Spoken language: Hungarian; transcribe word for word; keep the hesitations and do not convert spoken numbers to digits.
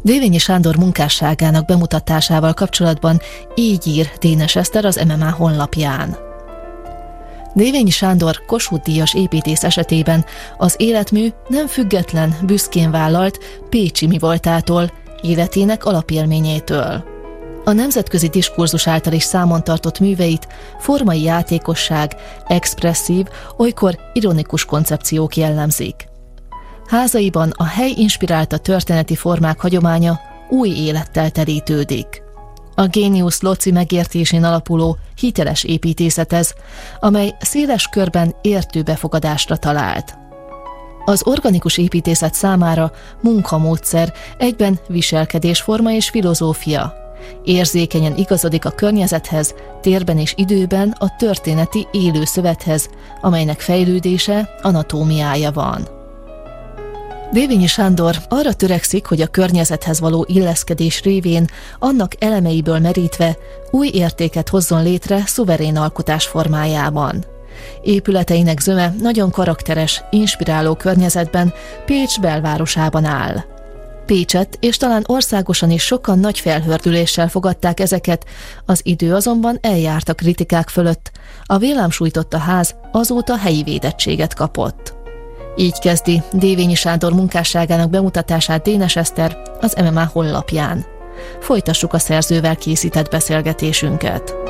Dévényi Sándor munkásságának bemutatásával kapcsolatban így ír Dénes Eszter az em em á honlapján. Dévényi Sándor Kossuth-díjas építész esetében az életmű nem független, büszkén vállalt pécsi mivoltától, életének alapélményétől. A nemzetközi diskurzus által is számon tartott műveit formai játékosság, expresszív, olykor ironikus koncepciók jellemzik. Házaiban a hely inspirálta történeti formák hagyománya új élettel terítődik. A géniusz loci megértésén alapuló hiteles építészet ez, amely széles körben értő befogadásra talált. Az organikus építészet számára munkamódszer, egyben viselkedésforma és filozófia. Érzékenyen igazodik a környezethez, térben és időben a történeti élő szövethez, amelynek fejlődése, anatómiája van. Dévényi Sándor arra törekszik, hogy a környezethez való illeszkedés révén, annak elemeiből merítve új értéket hozzon létre szuverén alkotás formájában. Épületeinek zöme nagyon karakteres, inspiráló környezetben, Pécs belvárosában áll. Pécset és talán országosan is sokan nagy felhördüléssel fogadták ezeket, az idő azonban eljárt a kritikák fölött. A villámsújtott ház azóta helyi védettséget kapott. Így kezdi Dévényi Sándor munkásságának bemutatását Dénes Eszter az em em á honlapján. Folytassuk a szerzővel készített beszélgetésünket.